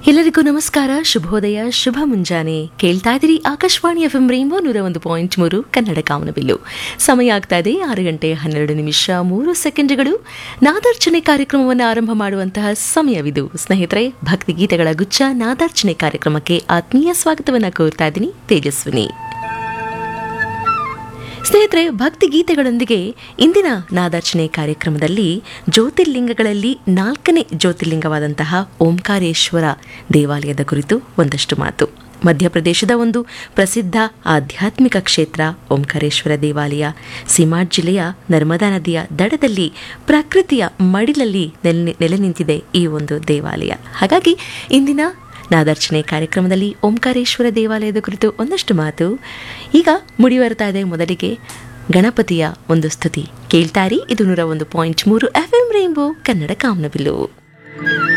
ಎಲ್ಲರಿಗೂ ನಮಸ್ಕಾರ, ಶುಭೋದಯ, ಶುಭ ಮುಂಜಾನೆ. ಕೇಳ್ತಾ ಇದ್ದೀರಿ ಆಕಾಶವಾಣಿ ಎಫ್ಎಂ ರೈನ್ಬೋ 101.3 ಕನ್ನಡ ಕಾಮನಬಿಲ್ಲು. ಸಮಯ ಆಗ್ತಾ ಇದೆ 6 ಗಂಟೆ 12 ನಿಮಿಷ 3 ಸೆಕೆಂಡ್ಗಳು. ನಾದಾರ್ಚನೆ ಕಾರ್ಯಕ್ರಮವನ್ನು ಆರಂಭ ಮಾಡುವಂತಹ ಸಮಯವಿದು. ಸ್ನೇಹಿತರೆ, ಭಕ್ತಿ ಗೀತೆಗಳ ಗುಚ್ಛ ನಾದಾರ್ಚನೆ ಕಾರ್ಯಕ್ರಮಕ್ಕೆ ಆತ್ಮೀಯ ಸ್ವಾಗತವನ್ನು ಕೋರ್ತಾ ಇದ್ದೀನಿ, ತೇಜಸ್ವಿನಿ. ಸ್ನೇಹಿತರೆ, ಭಕ್ತಿ ಗೀತೆಗಳೊಂದಿಗೆ ಇಂದಿನ ನಾದಾರ್ಚನೆ ಕಾರ್ಯಕ್ರಮದಲ್ಲಿ ಜ್ಯೋತಿರ್ಲಿಂಗಗಳಲ್ಲಿ 4ನೇ ಜ್ಯೋತಿರ್ಲಿಂಗವಾದಂತಹ ಓಂಕಾರೇಶ್ವರ ದೇವಾಲಯದ ಕುರಿತು ಒಂದಷ್ಟು ಮಾತು. ಮಧ್ಯಪ್ರದೇಶದ ಒಂದು ಪ್ರಸಿದ್ಧ ಆಧ್ಯಾತ್ಮಿಕ ಕ್ಷೇತ್ರ ಓಂಕಾರೇಶ್ವರ ದೇವಾಲಯ ಸಿಮಾಡ್ ಜಿಲ್ಲೆಯ ನರ್ಮದಾ ನದಿಯ ದಡದಲ್ಲಿ ಪ್ರಕೃತಿಯ ಮಡಿಲಲ್ಲಿ ನೆಲೆ ನಿಂತಿದೆ ಈ ಒಂದು ದೇವಾಲಯ. ಹಾಗಾಗಿ ಇಂದಿನ ನಾದಾರ್ಚನೆ ಕಾರ್ಯಕ್ರಮದಲ್ಲಿ ಓಂಕಾರೇಶ್ವರ ದೇವಾಲಯದ ಕುರಿತು ಒಂದಷ್ಟು ಮಾತು. ಈಗ ಮುಡಿವರ್ತಾ ಇದೆ ಮೊದಲಿಗೆ ಗಣಪತಿಯ ಒಂದು ಸ್ತುತಿ. ಕೇಳ್ತಾರಿ, ಇದು 101.3 FM ರೈನ್ಬೋ ಕನ್ನಡ ಕಾಮನಬಿಲ್ಲು.